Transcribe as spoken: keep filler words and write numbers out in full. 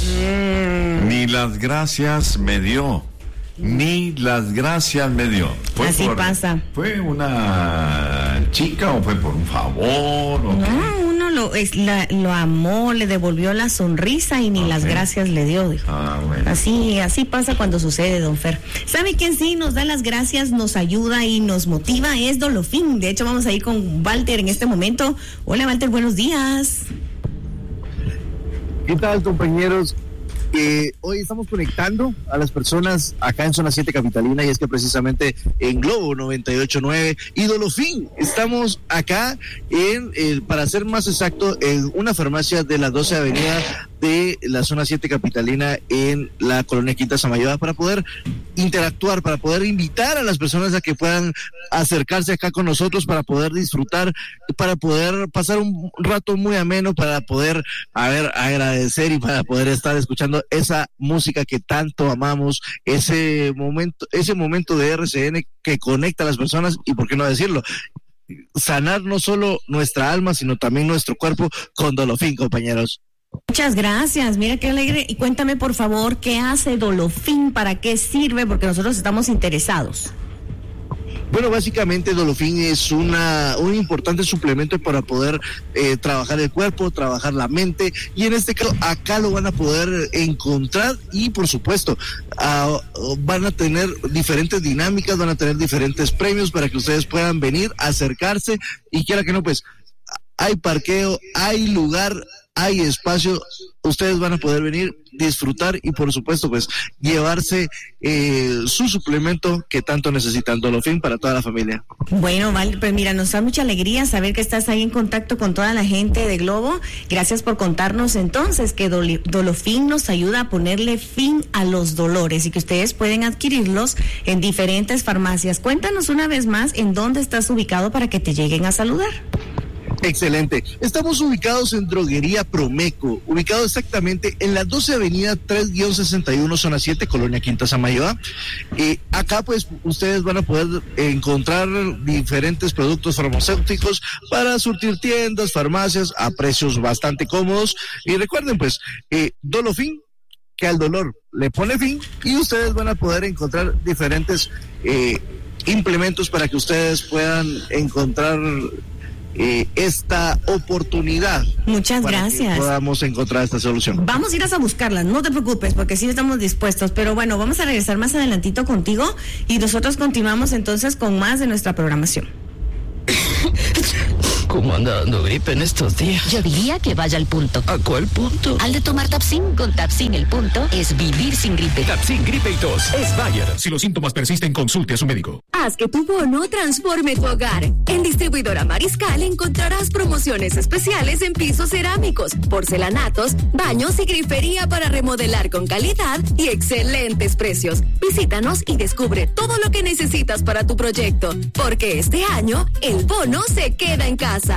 Mm. Ni las gracias me dio. Ni las gracias me dio. Fue Así por, pasa. ¿Fue una chica o fue por un favor? ¿O no, qué? uno lo, es, la, lo amó, le devolvió la sonrisa y ni okay. las gracias le dio, dijo. Ah, bueno. Así, así pasa cuando sucede, don Fer. ¿Sabe quién sí nos da las gracias, nos ayuda y nos motiva? Es Dolofín. De hecho, vamos a ir con Walter en este momento. Hola, Walter, buenos días. ¿Qué tal, compañeros? Eh, hoy estamos conectando a las personas acá en Zona siete Capitalina, y es que precisamente en Globo noventa y ocho punto nueve y Dolofín estamos acá en, eh, para ser más exacto, en una farmacia de la doce Avenida de la Zona siete Capitalina en la colonia Quinta Samayoa, para poder interactuar, para poder invitar a las personas a que puedan acercarse acá con nosotros, para poder disfrutar, para poder pasar un rato muy ameno, para poder, a ver, agradecer y para poder estar escuchando esa música que tanto amamos, ese momento, ese momento de R C N que conecta a las personas, y por qué no decirlo, sanar no solo nuestra alma, sino también nuestro cuerpo con Dolofín, compañeros. Muchas gracias, mira qué alegre. Y cuéntame, por favor, ¿qué hace Dolofín? ¿Para qué sirve? Porque nosotros estamos interesados. Bueno, básicamente Dolofín es una un importante suplemento para poder eh, trabajar el cuerpo, trabajar la mente, y en este caso acá lo van a poder encontrar, y por supuesto uh, van a tener diferentes dinámicas, van a tener diferentes premios para que ustedes puedan venir, acercarse, y quiera que no, pues hay parqueo, hay lugar, hay espacio, ustedes van a poder venir, disfrutar y por supuesto pues llevarse eh, su suplemento que tanto necesitan, Dolofín, para toda la familia. Bueno, vale, pues mira, nos da mucha alegría saber que estás ahí en contacto con toda la gente de Globo. Gracias por contarnos entonces que Dol- Dolofín nos ayuda a ponerle fin a los dolores y que ustedes pueden adquirirlos en diferentes farmacias. Cuéntanos una vez más en dónde estás ubicado para que te lleguen a saludar. Excelente. Estamos ubicados en Droguería Promeco, ubicado exactamente en la doce Avenida tres sesenta y uno, Zona siete, Colonia Quinta Samayoa. Eh, acá pues ustedes van a poder encontrar diferentes productos farmacéuticos para surtir tiendas, farmacias a precios bastante cómodos. Y recuerden pues, eh, Dolofín, que al dolor le pone fin, y ustedes van a poder encontrar diferentes eh, implementos para que ustedes puedan encontrar Eh, esta oportunidad. Muchas para gracias. Que podamos encontrar esta solución. Vamos a ir a buscarlas, no te preocupes, porque sí estamos dispuestos, pero bueno, vamos a regresar más adelantito contigo y nosotros continuamos entonces con más de nuestra programación. ¿Cómo anda dando gripe en estos días? Yo diría que vaya al punto. ¿A cuál punto? Al de tomar Tapsin. Con Tapsin el punto es vivir sin gripe. Tapsin gripe y tos es Bayer. Si los síntomas persisten, consulte a su médico. Haz que tu bono transforme tu hogar. En Distribuidora Mariscal encontrarás promociones especiales en pisos cerámicos, porcelanatos, baños y grifería para remodelar con calidad y excelentes precios. Visítanos y descubre todo lo que necesitas para tu proyecto, porque este año el bono se queda en casa.